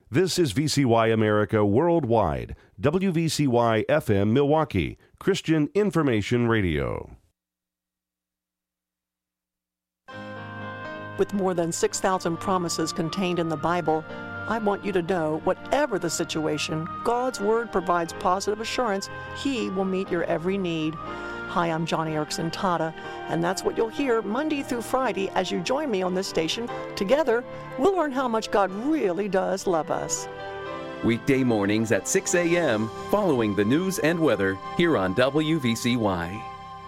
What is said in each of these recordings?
This is VCY America Worldwide, WVCY FM Milwaukee, Christian Information Radio. With more than 6,000 promises contained in the Bible, I want you to know, whatever the situation, God's Word provides positive assurance He will meet your every need. Hi, I'm Joni Eareckson Tada, and that's what you'll hear Monday through Friday as you join me on this station. Together, we'll learn how much God really does love us. Weekday mornings at 6 a.m., following the news and weather, here on WVCY.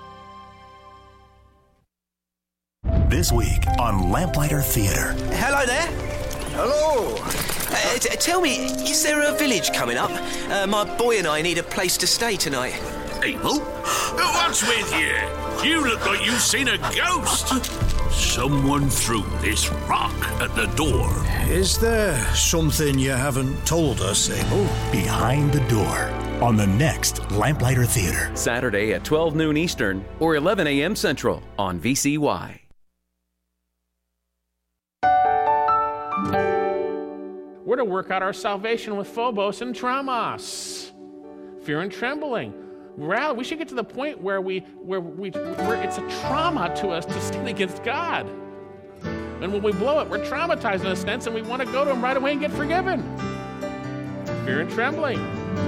This week on Lamplighter Theater. Hello there. Hello. Tell me, is there a village coming up? My boy and I need a place to stay tonight. Abel? What's with you? You look like you've seen a ghost. Someone threw this rock at the door. Is there something you haven't told us, Abel? Behind the Door on the next Lamplighter Theater. Saturday at 12 noon Eastern or 11 a.m. Central on VCY. We're to work out our salvation with phobos and traumas, fear and trembling. We should get to the point where it's a trauma to us to stand against God. And when we blow it, we're traumatized in a sense, and we want to go to Him right away and get forgiven. Fear and trembling.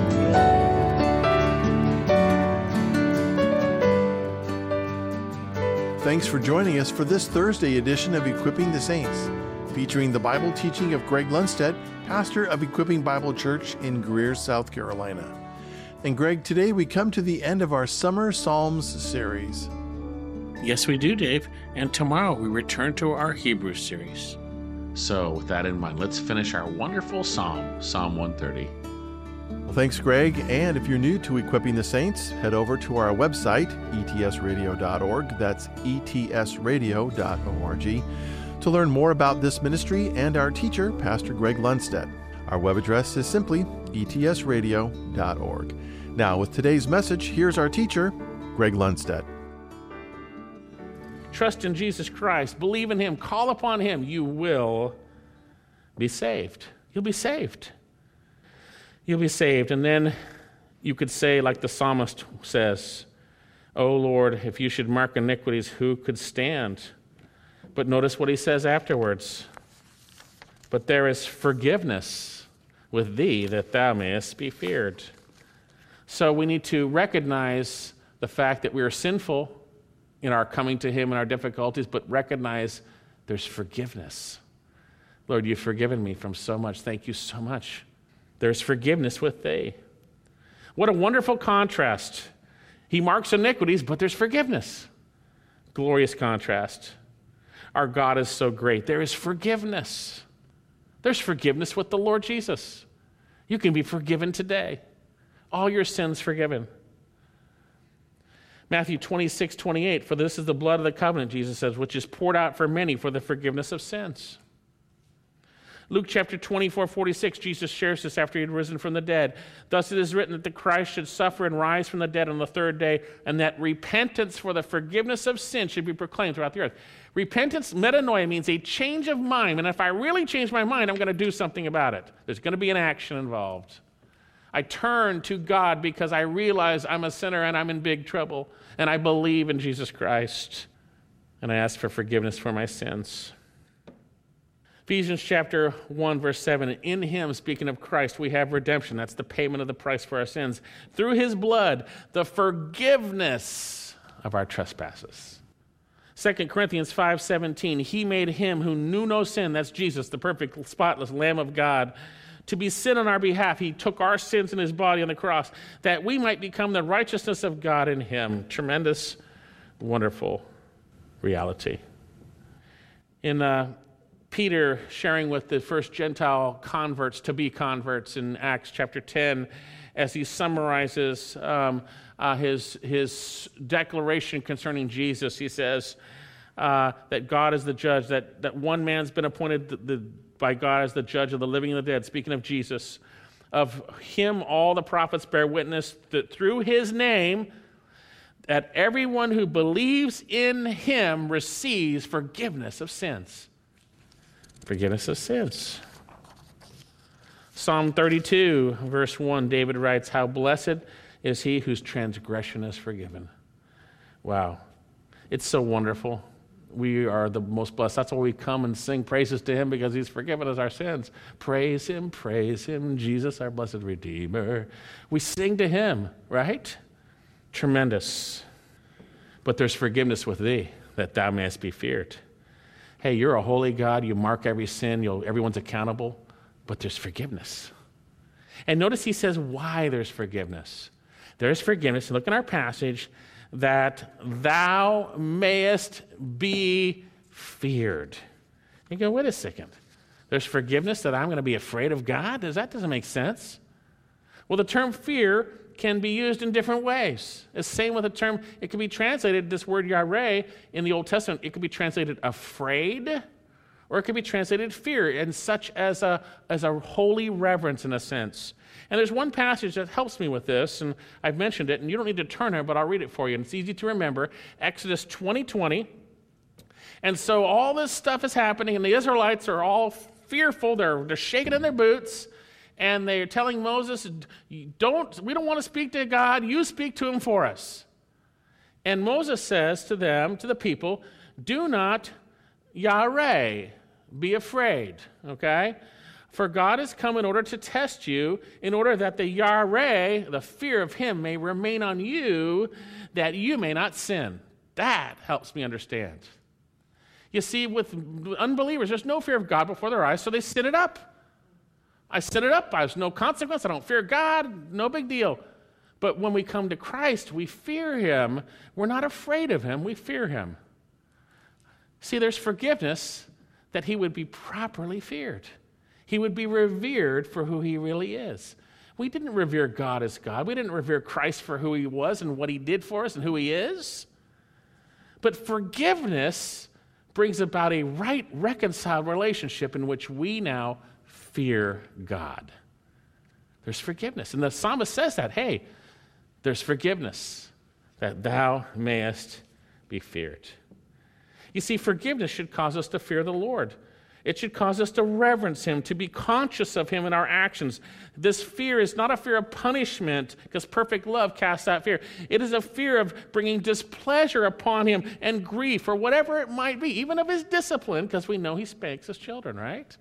Thanks for joining us for this Thursday edition of Equipping the Saints, featuring the Bible teaching of Greg Lundstedt, pastor of Equipping Bible Church in Greer, South Carolina. And Greg, today we come to the end of our Summer Psalms series. Yes, we do, Dave. And tomorrow we return to our Hebrew series. So with that in mind, let's finish our wonderful psalm, Psalm 130. Well, thanks, Greg. And if you're new to Equipping the Saints, head over to our website, etsradio.org. That's etsradio.org. to learn more about this ministry and our teacher, Pastor Greg Lundstedt. Our web address is simply etsradio.org. Now, with today's message, here's our teacher, Greg Lundstedt. Trust in Jesus Christ. Believe in Him. Call upon Him. You will be saved. You'll be saved. You'll be saved. And then you could say, like the psalmist says, "O Lord, if you should mark iniquities, who could stand?" But notice what he says afterwards. "But there is forgiveness with thee, that thou mayest be feared." So we need to recognize the fact that we are sinful in our coming to Him and our difficulties, but recognize there's forgiveness. Lord, you've forgiven me from so much. Thank you so much. There's forgiveness with thee. What a wonderful contrast. He marks iniquities, but there's forgiveness. Glorious contrast. Our God is so great. There is forgiveness. There's forgiveness with the Lord Jesus. You can be forgiven today. All your sins forgiven. Matthew 26:28, "For this is the blood of the covenant," Jesus says, "which is poured out for many for the forgiveness of sins." Luke chapter 24:46, Jesus shares this after He had risen from the dead. "Thus it is written that the Christ should suffer and rise from the dead on the third day, and that repentance for the forgiveness of sin should be proclaimed throughout the earth." Repentance, metanoia, means a change of mind. And if I really change my mind, I'm going to do something about it. There's going to be an action involved. I turn to God because I realize I'm a sinner and I'm in big trouble. And I believe in Jesus Christ. And I ask for forgiveness for my sins. Ephesians chapter 1, verse 7, "In Him," speaking of Christ, "we have redemption." That's the payment of the price for our sins. "Through His blood, the forgiveness of our trespasses." 2 Corinthians 5:17, "He made Him who knew no sin," that's Jesus, the perfect, spotless Lamb of God, "to be sin on our behalf. He took our sins in His body on the cross, that we might become the righteousness of God in Him." Tremendous, wonderful reality. In Peter sharing with the first Gentile converts to be converts in Acts chapter 10, as he summarizes his declaration concerning Jesus, he says that God is the judge, that one man's been appointed by God as the judge of the living and the dead, speaking of Jesus. "Of Him all the prophets bear witness that through His name, that everyone who believes in Him receives forgiveness of sins." Forgiveness of sins. Psalm 32, verse 1, David writes, "How blessed is he whose transgression is forgiven." Wow. It's so wonderful. We are the most blessed. That's why we come and sing praises to him, because he's forgiven us our sins. Praise him, Jesus, our blessed Redeemer. We sing to him, right? Tremendous. But there's forgiveness with thee, that thou mayest be feared. Hey, you're a holy God. You mark every sin. Everyone's accountable. But there's forgiveness. And notice he says why there's forgiveness. There's forgiveness. Look in our passage. That thou mayest be feared. You go, wait a second. There's forgiveness that I'm going to be afraid of God? That doesn't make sense. Well, the term fear can be used in different ways. It's the same with the term, it can be translated, this word yareh in the Old Testament, it could be translated afraid, or it could be translated fear, and such as a holy reverence in a sense. And there's one passage that helps me with this, and I've mentioned it, and you don't need to turn there, but I'll read it for you, and it's easy to remember. Exodus 20:20. And so all this stuff is happening, and the Israelites are all fearful. They're shaking in their boots, and they're telling Moses, we don't want to speak to God. You speak to him for us. And Moses says to them, to the people, do not yareh, be afraid, okay? For God has come in order to test you, in order that the yareh, the fear of him, may remain on you, that you may not sin. That helps me understand. You see, with unbelievers, there's no fear of God before their eyes, so they sit it up. I sit it up. There's no consequence. I don't fear God. No big deal. But when we come to Christ, we fear him. We're not afraid of him. We fear him. See, there's forgiveness that he would be properly feared. He would be revered for who he really is. We didn't revere God as God. We didn't revere Christ for who he was and what he did for us and who he is. But forgiveness brings about a right, reconciled relationship in which we now fear God. There's forgiveness. And the psalmist says that, hey, there's forgiveness, that thou mayest be feared. You see, forgiveness should cause us to fear the Lord. It should cause us to reverence him, to be conscious of him in our actions. This fear is not a fear of punishment, because perfect love casts out fear. It is a fear of bringing displeasure upon him and grief, or whatever it might be, even of his discipline, because we know he spanks his children, right?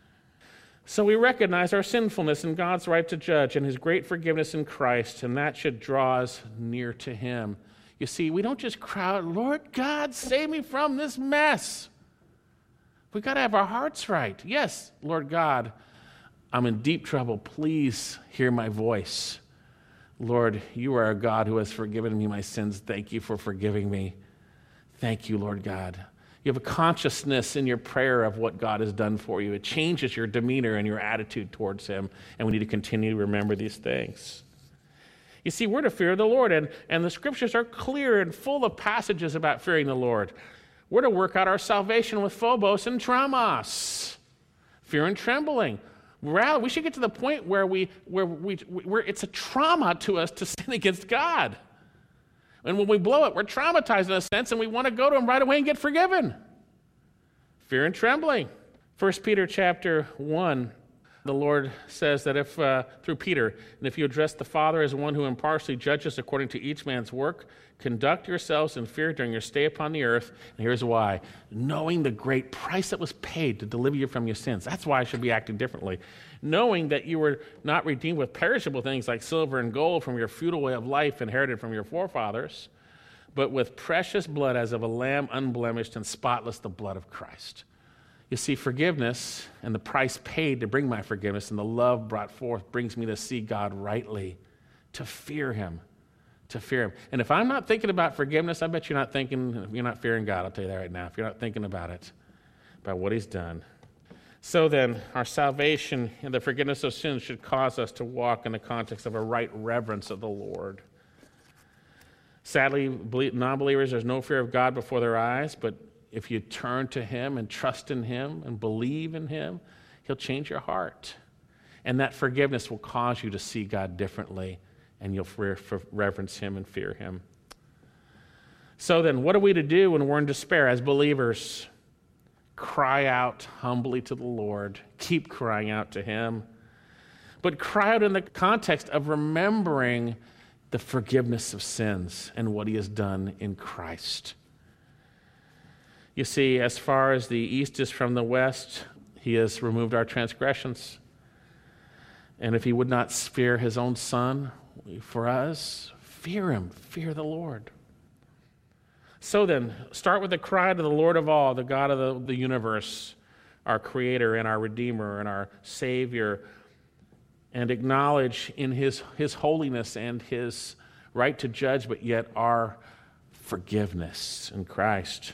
So we recognize our sinfulness and God's right to judge and his great forgiveness in Christ, and that should draw us near to him. You see, we don't just cry out, Lord God, save me from this mess. We've got to have our hearts right. Yes, Lord God, I'm in deep trouble. Please hear my voice. Lord, you are a God who has forgiven me my sins. Thank you for forgiving me. Thank you, Lord God. You have a consciousness in your prayer of what God has done for you. It changes your demeanor and your attitude towards him, and we need to continue to remember these things. You see, we're to fear the Lord, and the scriptures are clear and full of passages about fearing the Lord. We're to work out our salvation with phobos and tramos, fear and trembling. We should get to the point where it's a trauma to us to sin against God. And when we blow it, we're traumatized in a sense, and we want to go to him right away and get forgiven. Fear and trembling. 1 Peter chapter 1, the Lord says that if, through Peter, and if you address the Father as one who impartially judges according to each man's work, conduct yourselves in fear during your stay upon the earth. And here's why. Knowing the great price that was paid to deliver you from your sins. That's why I should be acting differently. Knowing that you were not redeemed with perishable things like silver and gold from your futile way of life inherited from your forefathers, but with precious blood as of a lamb unblemished and spotless, the blood of Christ. You see, forgiveness and the price paid to bring my forgiveness and the love brought forth brings me to see God rightly, to fear him. To fear him. And if I'm not thinking about forgiveness, I bet you're not fearing God. I'll tell you that right now. If you're not thinking about it, about what he's done. So then, our salvation and the forgiveness of sins should cause us to walk in the context of a right reverence of the Lord. Sadly, non-believers, there's no fear of God before their eyes, but if you turn to him and trust in him and believe in him, he'll change your heart. And that forgiveness will cause you to see God differently, and you'll reverence him and fear him. So then, what are we to do when we're in despair as believers? Cry out humbly to the Lord. Keep crying out to him. but cry out in the context of remembering the forgiveness of sins and what he has done in Christ. You see, as far as the east is from the west, he has removed our transgressions. And if he would not spare his own son for us, fear him, fear the Lord. So then, start with a cry to the Lord of all, the God of the universe, our Creator and our Redeemer and our Savior, and acknowledge in his holiness and his right to judge, but yet our forgiveness in Christ.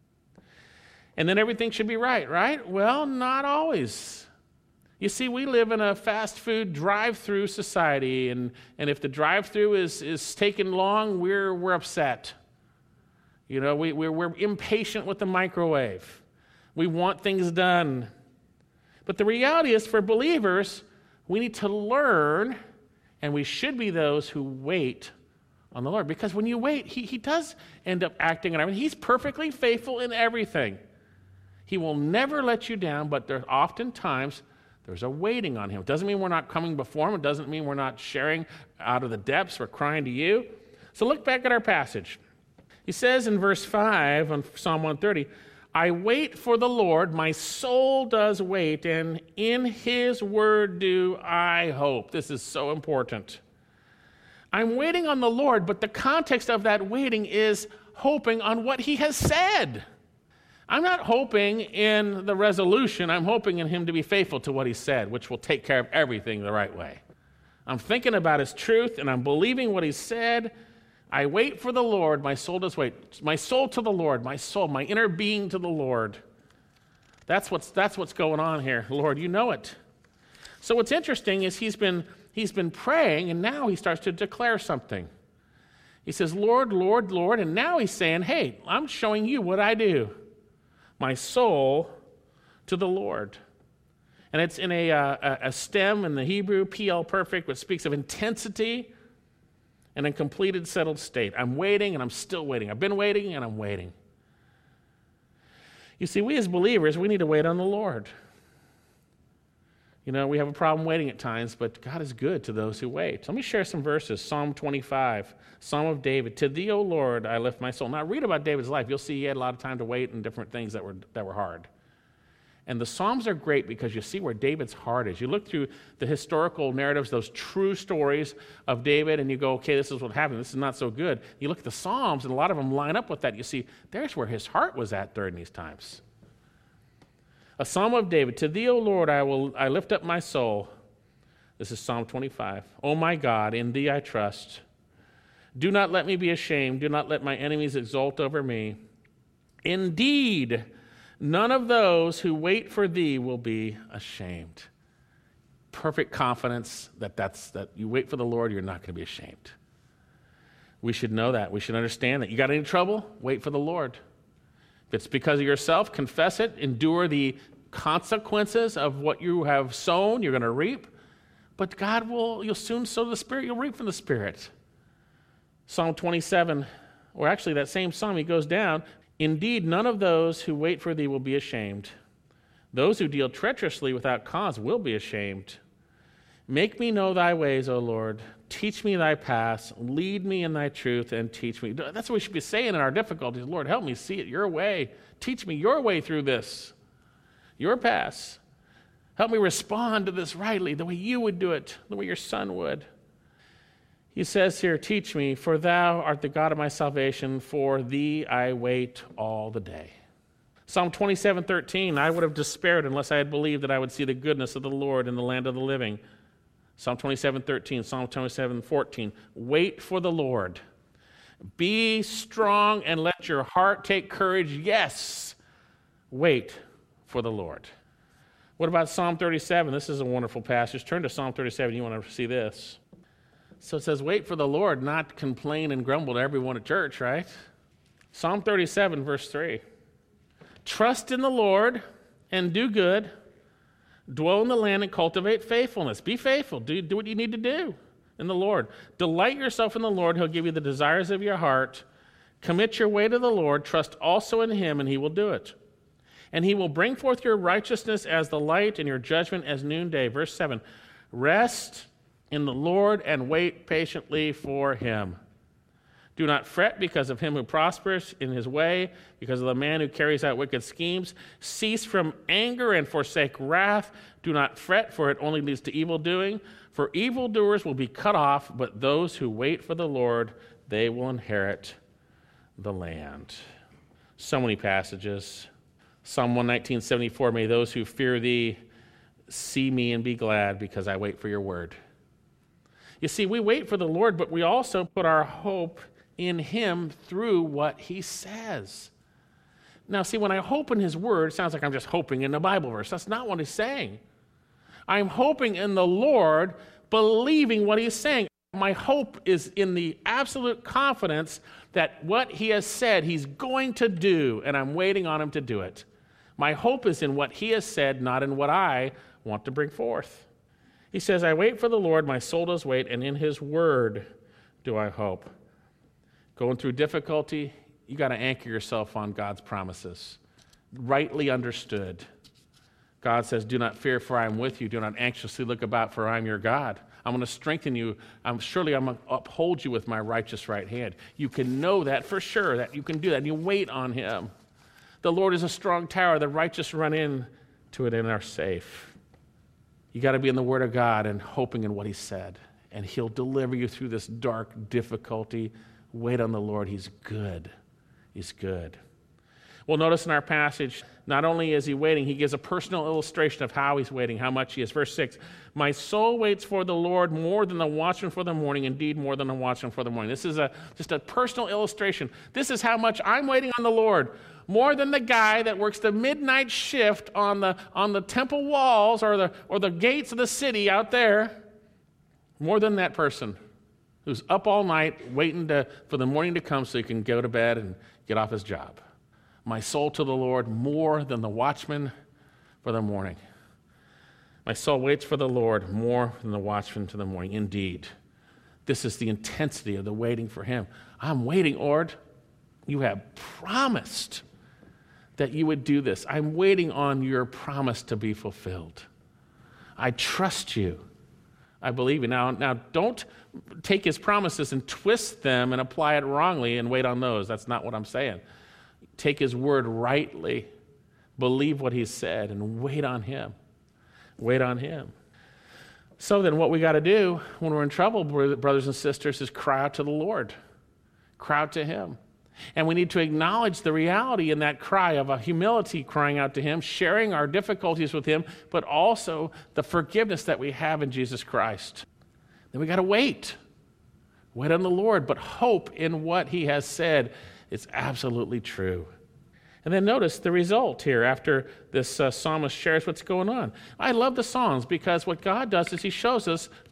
And then everything should be right? Well, not always. You see, we live in a fast food drive-through society, and if the drive-through is taking long, we're upset. You know, we're impatient with the microwave. We want things done. But the reality is, for believers, we need to learn, and we should be those who wait on the Lord. Because when you wait, he does end up acting on everything. He's perfectly faithful in everything. He will never let you down, but oftentimes there's a waiting on him. It doesn't mean we're not coming before him. It doesn't mean we're not sharing out of the depths. We're crying to you. So look back at our passage. He says in verse 5 on Psalm 130, I wait for the Lord, my soul does wait, and in his word do I hope. This is so important. I'm waiting on the Lord, but the context of that waiting is hoping on what he has said. I'm not hoping in the resolution. I'm hoping in him to be faithful to what he said, which will take care of everything the right way. I'm thinking about his truth, and I'm believing what he said. I wait for the Lord. My soul does wait. My soul to the Lord. My soul, my inner being to the Lord. That's what's going on here. Lord, you know it. So what's interesting is he's been praying, and now he starts to declare something. He says, Lord, Lord, Lord, and now he's saying, hey, I'm showing you what I do. My soul to the Lord. And it's in a stem in the Hebrew, PL perfect, which speaks of intensity and a completed, settled state. I'm waiting, and I'm still waiting. I've been waiting, and I'm waiting. You see, we as believers, we need to wait on the Lord. You know, we have a problem waiting at times, but God is good to those who wait. Let me share some verses. Psalm 25, Psalm of David. To thee, O Lord, I lift my soul. Now, read about David's life. You'll see he had a lot of time to wait and different things that were hard. And the Psalms are great because you see where David's heart is. You look through the historical narratives, those true stories of David, and you go, okay, this is what happened. This is not so good. You look at the Psalms, and a lot of them line up with that. You see, there's where his heart was at during these times. A Psalm of David. To thee, O Lord, I lift up my soul. This is Psalm 25. O my God, in thee I trust. Do not let me be ashamed. Do not let my enemies exult over me. Indeed, none of those who wait for thee will be ashamed. Perfect confidence that you wait for the Lord, you're not going to be ashamed. We should know that. We should understand that. You got any trouble? Wait for the Lord. If it's because of yourself, confess it. Endure the consequences of what you have sown. You're going to reap. But you'll soon sow the Spirit. You'll reap from the Spirit. Psalm 27, or actually that same psalm, he goes down. Indeed, none of those who wait for thee will be ashamed. Those who deal treacherously without cause will be ashamed. Make me know thy ways, O Lord. Teach me thy paths. Lead me in thy truth and teach me. That's what we should be saying in our difficulties. Lord, help me see it your way. Teach me your way through this, your paths. Help me respond to this rightly, the way you would do it, the way your Son would. He says here, teach me, for thou art the God of my salvation. For thee I wait all the day. Psalm 27:13, I would have despaired unless I had believed that I would see the goodness of the Lord in the land of the living. Psalm 27:13, Psalm 27:14, wait for the Lord. Be strong and let your heart take courage. Yes, wait for the Lord. What about Psalm 37? This is a wonderful passage. Turn to Psalm 37. You want to see this. So it says, wait for the Lord, not complain and grumble to everyone at church, right? Psalm 37, verse 3. Trust in the Lord and do good. Dwell in the land and cultivate faithfulness. Be faithful. Do what you need to do in the Lord. Delight yourself in the Lord. He'll give you the desires of your heart. Commit your way to the Lord. Trust also in him, and he will do it. And he will bring forth your righteousness as the light and your judgment as noonday. Verse 7. Rest in the Lord and wait patiently for him. Do not fret because of him who prospers in his way, because of the man who carries out wicked schemes. Cease from anger and forsake wrath. Do not fret, for it only leads to evil doing. For evildoers will be cut off, but those who wait for the Lord, they will inherit the land. So many passages. Psalm 119:74, may those who fear thee see me and be glad, because I wait for your word. You see, we wait for the Lord, but we also put our hope in him through what he says. Now, see, when I hope in his word, it sounds like I'm just hoping in a Bible verse. That's not what he's saying. I'm hoping in the Lord, believing what he's saying. My hope is in the absolute confidence that what he has said he's going to do, and I'm waiting on him to do it. My hope is in what he has said, not in what I want to bring forth. He says, I wait for the Lord, my soul does wait, and in his word do I hope. Going through difficulty, you got to anchor yourself on God's promises, rightly understood. God says, do not fear, for I am with you. Do not anxiously look about, for I am your God. I'm going to strengthen you. I'm going to uphold you with my righteous right hand. You can know that for sure, that you can do that, and you wait on him. The Lord is a strong tower. The righteous run in to it and are safe. You got to be in the Word of God and hoping in what he said, and he'll deliver you through this dark difficulty. Wait on the Lord. He's good. He's good. Well, notice in our passage, not only is he waiting, he gives a personal illustration of how he's waiting, how much he is. Verse 6, my soul waits for the Lord more than the watchman for the morning, indeed more than the watchman for the morning. This is just a personal illustration. This is how much I'm waiting on the Lord. More than the guy that works the midnight shift on the temple walls or the gates of the city out there. More than that person who's up all night waiting for the morning to come so he can go to bed and get off his job. My soul to the Lord more than the watchman for the morning. My soul waits for the Lord more than the watchman to the morning. Indeed, this is the intensity of the waiting for him. I'm waiting, Lord. You have promised that you would do this. I'm waiting on your promise to be fulfilled. I trust you. I believe you. Now, don't take his promises and twist them and apply it wrongly and wait on those. That's not what I'm saying. Take his word rightly, believe what he said, and wait on him. Wait on him. So then what we got to do when we're in trouble, brothers and sisters, is cry out to the Lord. Cry out to him. And we need to acknowledge the reality in that cry of a humility crying out to him, sharing our difficulties with him, but also the forgiveness that we have in Jesus Christ. Then we got to wait. Wait on the Lord, but hope in what he has said. It's absolutely true. And then notice the result here after this psalmist shares what's going on. I love the Psalms because what God does is he shows us